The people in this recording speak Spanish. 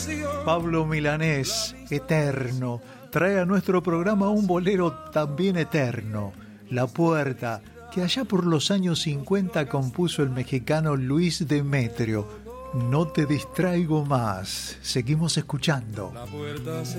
Pablo Milanés, eterno, trae a nuestro programa un bolero también eterno, La Puerta, que allá por los años 50 compuso el mexicano Luis Demetrio. No te distraigo más, seguimos escuchando. La puerta se